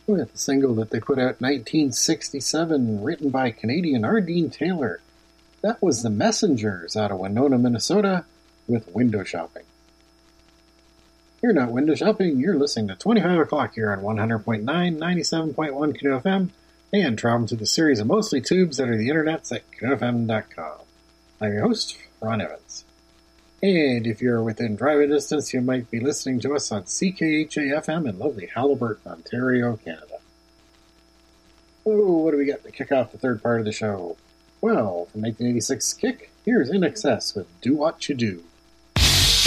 with a single that they put out in 1967, written by Canadian Ardeen Taylor. That was The Messengers out of Winona, Minnesota, with Window Shopping. You're not window shopping, you're listening to 25 o'clock here on 100.9, 97.1 Canoe FM, and traveling to the series of mostly tubes that are the internets at canoefm.com. I'm your host, Ron Evans. And if you're within driving distance, you might be listening to us on CKHA-FM in lovely Haliburton, Ontario, Canada. Oh, what do we got to kick off the third part of the show? Well, from 1986's Kick, here's In Excess with Do What You Do.